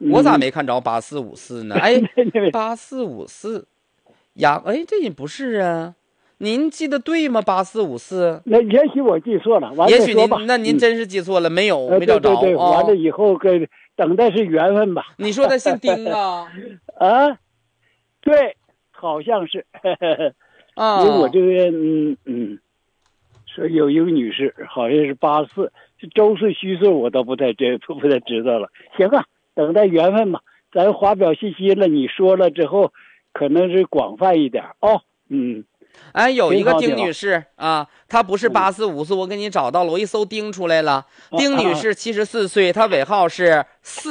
我咋没看着8454呢？哎，8454，呀，哎，这也不是啊。您记得对吗？8454， 那也许我记错了，完了也许说吧。 您真是记错了，没找着。 对，完了以后跟等待是缘分吧。 你说他姓丁啊？ 啊，对，好像是。 啊， 因为我这个说有一个女士，好像是84，是周岁虚岁我都不太知道了。行啊，等待缘分吧。咱发表信息了，你说了之后，可能是广泛一点哦。 哎，有一个丁女士啊，她不是8454，我给你找到了，我一搜丁出来了。丁女士74岁，她尾号是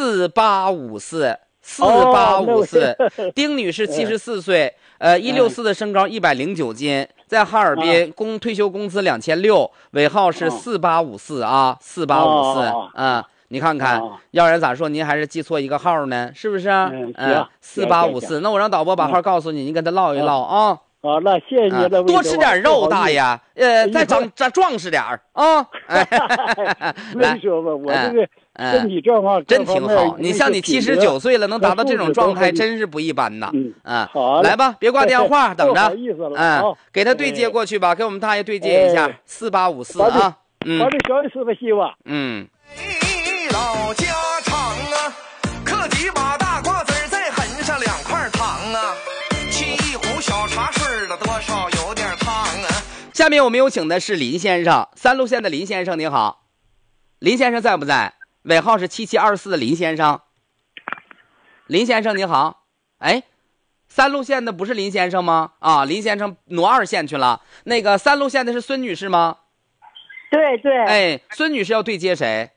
4854，丁女士74岁，164的身高，109斤，在哈尔滨，退休工资2600，尾号是4854啊，4854啊。你看看，要不然咋说您还是记错一个号呢？是不是？4854，那我让导播把号告诉你，你跟他唠一唠啊。 好了，谢谢你了。 多吃点肉，大爷，再壮实点啊！ 没说吧，我这个身体状况真挺好。你像你79岁了，能达到这种状态，真是不一般呐。 好， 来吧，别挂电话，等着。给他对接过去吧，给我们大爷对接一下，4854啊。 把这小意思吧，希望。 老家常啊，嗑几把大瓜子再狠上2块糖啊，沏一壶小茶水了，多少有点烫啊。 下面我们有请的是林先生，3路线的林先生，您好。林先生在不在？尾号是7724的林先生。林先生您好。哎，3路线的不是林先生吗？啊，林先生挪2线去了。那个3路线的是孙女士吗？ 对。 哎，孙女士要对接谁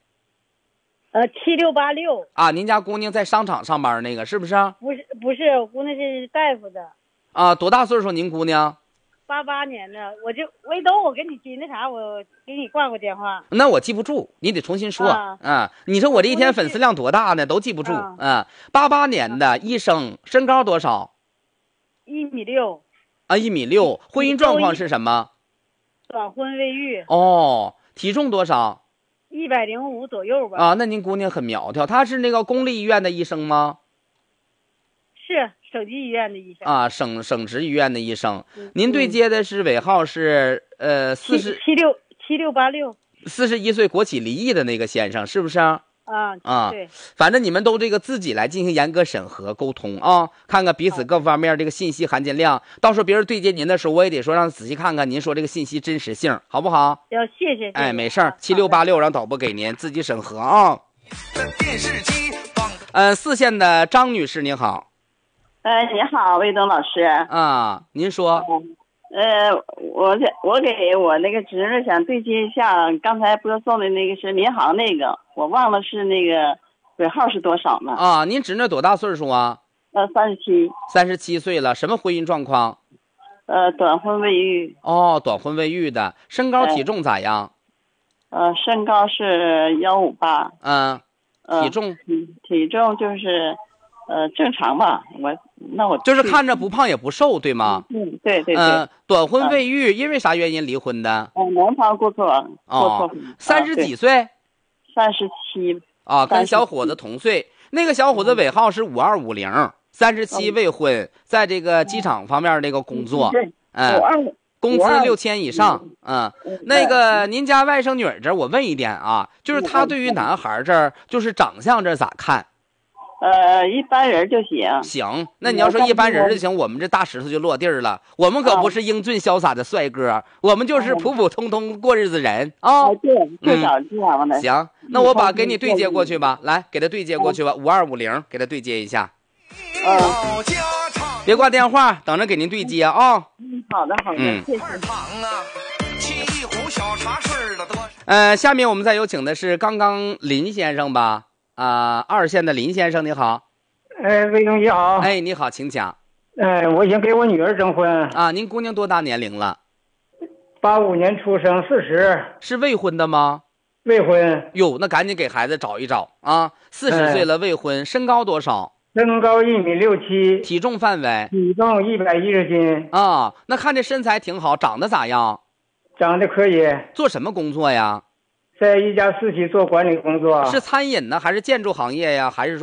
？7686 啊，您家姑娘在商场上班那个是不是？ 不是，我姑娘是大夫的。 啊，多大岁数？您姑娘 ？88年的，我等我给你记那啥，我给你挂过电话。 那我记不住，你得重新说你说我这一天粉丝量多大呢？都记不住88年的医生，身高多少 ？1.6米。 啊，1.6米。婚姻状况是什么？ 短婚未育。 哦，体重多少 ？105左右吧。 啊，那您姑娘很苗条。她是那个公立医院的医生吗？ 是省级医院的医生啊，省直医院的医生。您对接的是尾号是 7686。 41岁国企离异的那个先生，是不是对， 反正你们都这个自己来进行严格审核沟通啊，看看彼此各方面这个信息含金量。到时候别人对接您的时候，我也得说让仔细看看您说这个信息真实性，好不好？ 要谢谢。 哎，没事儿，7686让导播给您自己审核啊。 电视机 4线的张女士您好。 你好，魏东老师啊，您说。 我给我那个侄女想对接一下，刚才播送的那个是民航那个，我忘了是那个尾号是多少呢？ 啊，您侄女多大岁数啊？37岁了，什么婚姻状况？ 短婚未育。 哦，短婚未育的，身高体重咋样？ 身高是158。体重就是正常吧，我就是看着不胖也不瘦，对吗？ 对。 短婚未育，因为啥原因离婚的？ 男方过错。 30几岁 ？37。 啊，跟小伙子同岁。那个小伙子尾号是5250，37未婚，在这个机场方面这个工作。工资6000以上。那个您家外甥女儿这，我问一点啊，就是她对于男孩这儿，就是长相这咋看？ 一般人就行。 行，那你要说一般人就行，我们这大石头就落地儿了。我们可不是英俊潇洒的帅哥，我们就是普普通通过日子人啊。 对，至少这样的。 行，那我给你对接过去吧，来给他对接过去吧，5250给他对接一下。别挂电话，等着给您对接啊。 好的，谢谢。 下面我们再有请的是刚刚林先生吧。2线的林先生你好。 魏总你好。 哎，你好，请讲。 我想给我女儿征婚啊。您姑娘多大年龄了 ？85年出生，40。 是未婚的吗？ 未婚。 哟，那赶紧给孩子找一找啊！40岁了，未婚，身高多少？ 身高1.67米。 体重范围？ 体重110斤。 啊，那看这身材挺好，长得咋样？ 长得可以。 做什么工作呀？ 在一家私企做管理工作。 是餐饮呢，还是建筑行业呀？还是说